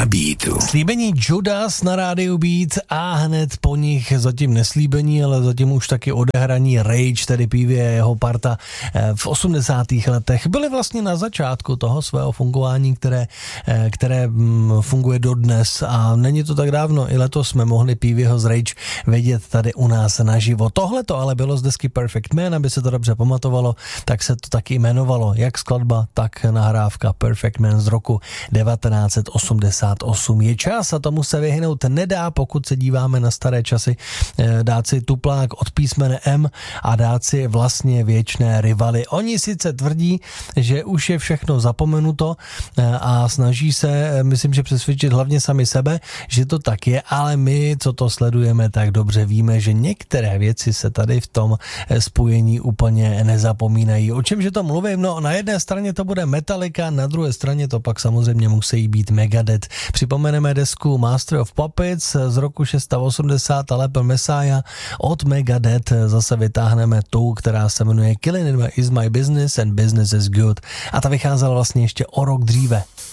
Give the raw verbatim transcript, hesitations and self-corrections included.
na Beatu. Slíbení Judas na rádiu Beat a hned po nich zatím neslíbení, ale zatím už taky odehraní Rage, tedy P V a jeho parta v osmdesátých letech. Byli vlastně na začátku toho svého fungování, které, které funguje dodnes a není to tak dávno. I letos jsme mohli P V ho z Rage vidět tady u nás naživo. Tohle to ale bylo z desky Perfect Man, aby se to dobře pamatovalo, tak se to taky jmenovalo. Jak skladba, tak nahrávka Perfect Man z roku devatenáct set osmdesát osm. Je čas a tomu se vyhnout nedá, pokud se díváme na staré časy, dát si tuplák od písmene M a dát si vlastně věčné rivaly. Oni sice tvrdí, že už je všechno zapomenuto a snaží se, myslím, že přesvědčit hlavně sami sebe, že to tak je, ale my, co to sledujeme, tak dobře víme, že některé věci se tady v tom spojení úplně nezapomínají. O čemže to mluvím? No, na jedné straně to bude Metallica, na druhé straně to pak samozřejmě musí být Megadeth. Připomeneme desku Master of Puppets z roku osmdesát šest a lépe Messiah. Od Megadeth zase vytáhneme tu, která se jmenuje Killing It Is My Business and Business Is Good. A ta vycházela vlastně ještě o rok dříve.